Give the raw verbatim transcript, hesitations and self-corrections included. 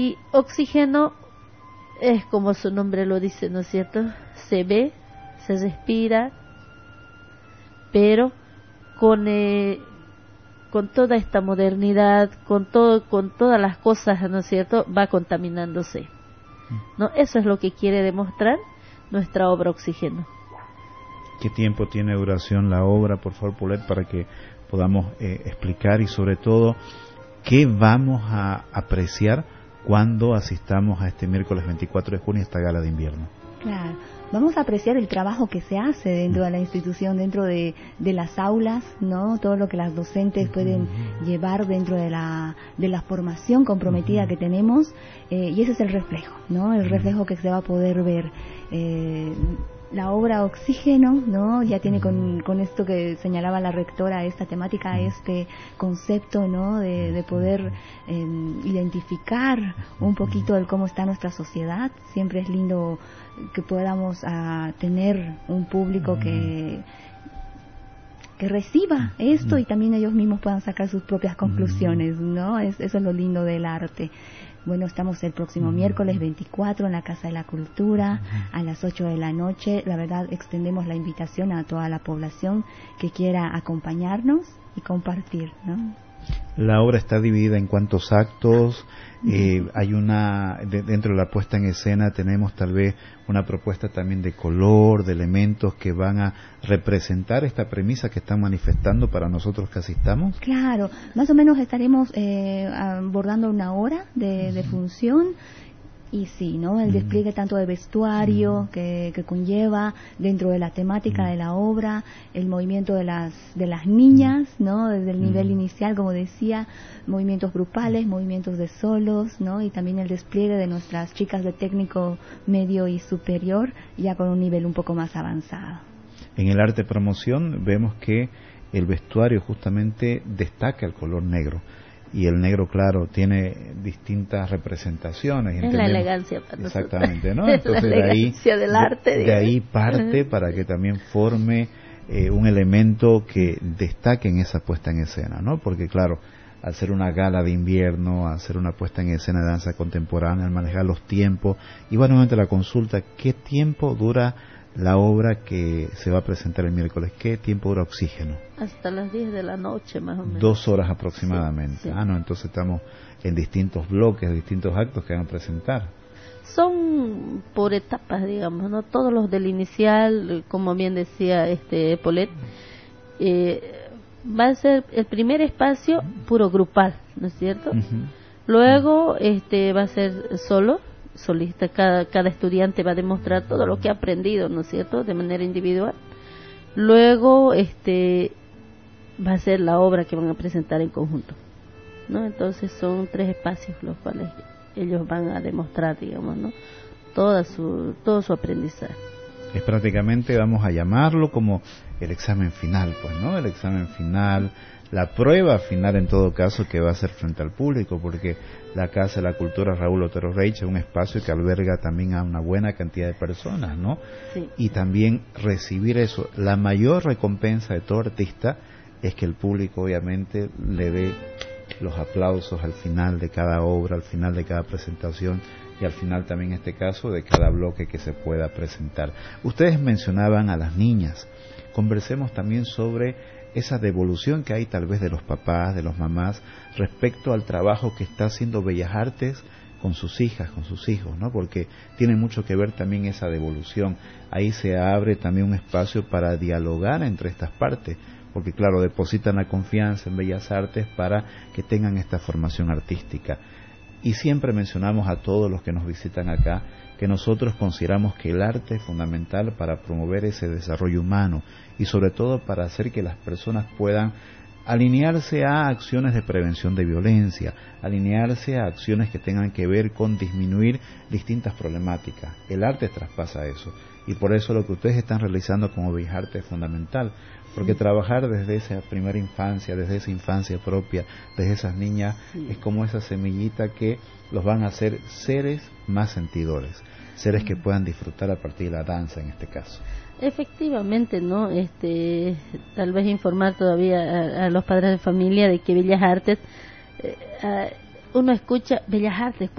Y oxígeno es como su nombre lo dice, ¿no es cierto? Se ve, se respira, pero con eh, con toda esta modernidad, con todo, con todas las cosas, ¿no es cierto?, va contaminándose, ¿no? Eso es lo que quiere demostrar nuestra obra Oxígeno. ¿Qué tiempo tiene duración la obra, por favor, Paulette, para que podamos eh, explicar y sobre todo qué vamos a apreciar cuando asistamos a este miércoles veinticuatro de junio a esta gala de invierno? Claro, vamos a apreciar el trabajo que se hace dentro de la institución, dentro de, de las aulas, ¿no? Todo lo que las docentes pueden llevar dentro de la, de la formación comprometida que tenemos, eh, y ese es el reflejo, ¿no? El reflejo que se va a poder ver. Eh, la obra Oxígeno, ¿no? Ya tiene con, con esto que señalaba la rectora, esta temática, este concepto, ¿no? De, de poder eh, identificar un poquito el cómo está nuestra sociedad. Siempre es lindo que podamos uh, tener un público que que reciba esto y también ellos mismos puedan sacar sus propias conclusiones, ¿no? Es, eso es lo lindo del arte. Bueno, estamos el próximo miércoles veinticuatro en la Casa de la Cultura a las ocho de la noche. La verdad, extendemos la invitación a toda la población que quiera acompañarnos y compartir, ¿no? La obra está dividida en cuántos actos. Eh, hay una de, dentro de la puesta en escena tenemos tal vez una propuesta también de color, de elementos que van a representar esta premisa que están manifestando para nosotros que asistamos. Claro, más o menos estaremos eh, abordando una hora de, de función. Y sí, ¿no? El despliegue tanto de vestuario que, que conlleva dentro de la temática de la obra, el movimiento de las de las niñas, ¿no? Desde el nivel inicial, como decía, movimientos grupales, movimientos de solos, ¿no? Y también el despliegue de nuestras chicas de técnico medio y superior, ya con un nivel un poco más avanzado. En el arte promoción vemos que el vestuario justamente destaca el color negro. Y el negro, claro, tiene distintas representaciones. Es la elegancia para nosotros. Exactamente, ¿no? Entonces, la elegancia de ahí, del arte. De, de ahí parte para que también forme eh, un elemento que destaque en esa puesta en escena, ¿no? Porque, claro, al ser una gala de invierno, al ser una puesta en escena de danza contemporánea, al manejar los tiempos, y va nuevamente la consulta, ¿qué tiempo dura la obra que se va a presentar el miércoles? ¿Qué tiempo dura Oxígeno? Hasta las diez de la noche, más o menos. Dos horas aproximadamente. Sí, sí. Ah, no, entonces estamos en distintos bloques, distintos actos que van a presentar. Son por etapas, digamos, ¿no? Todos los del inicial, como bien decía este Paulette, eh, va a ser el primer espacio puro grupal, ¿no es cierto? Uh-huh. Luego este va a ser solo, solista, cada, cada estudiante va a demostrar todo lo que ha aprendido, ¿no es cierto?, de manera individual. Luego este va a ser la obra que van a presentar en conjunto, ¿no? Entonces son tres espacios los cuales ellos van a demostrar, digamos, ¿no?, toda su, todo su aprendizaje. Es prácticamente, vamos a llamarlo como el examen final, pues, ¿no? El examen final, la prueba final en todo caso que va a ser frente al público, porque la Casa de la Cultura Raúl Otero Reich es un espacio que alberga también a una buena cantidad de personas, ¿no? Sí. Y también recibir eso, la mayor recompensa de todo artista es que el público obviamente le dé los aplausos al final de cada obra, al final de cada presentación y al final también en este caso de cada bloque que se pueda presentar. Ustedes mencionaban a las niñas, conversemos también sobre esa devolución que hay tal vez de los papás, de los mamás, respecto al trabajo que está haciendo Bellas Artes con sus hijas, con sus hijos, ¿no? Porque tiene mucho que ver también esa devolución. Ahí se abre también un espacio para dialogar entre estas partes, porque claro, depositan la confianza en Bellas Artes para que tengan esta formación artística. Y siempre mencionamos a todos los que nos visitan acá que nosotros consideramos que el arte es fundamental para promover ese desarrollo humano y sobre todo para hacer que las personas puedan alinearse a acciones de prevención de violencia, alinearse a acciones que tengan que ver con disminuir distintas problemáticas. El arte traspasa eso y por eso lo que ustedes están realizando como Bellas Artes es fundamental, porque sí. Trabajar desde esa primera infancia, desde esa infancia propia, desde esas niñas, sí. Es como esa semillita que los van a hacer seres más sentidores, seres que puedan disfrutar a partir de la danza en este caso. Efectivamente, ¿no? Este, tal vez informar todavía a, a los padres de familia de que Bellas Artes, eh, uh, uno escucha Bellas Artes,